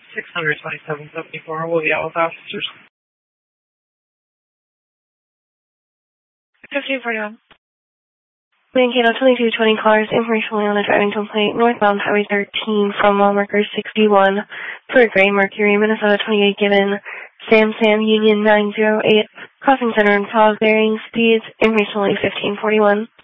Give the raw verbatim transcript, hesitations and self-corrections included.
six hundred twenty-seven seventy-four. We'll be out with officers. fifteen forty-one. Mankato twenty-two twenty cars, information only on a driving complaint, northbound Highway thirteen from mile marker sixty-one, for Gray Mercury, Minnesota twenty-eight given, Sam Sam Union nine zero eight, crossing center and pause varying speeds, information only fifteen forty-one.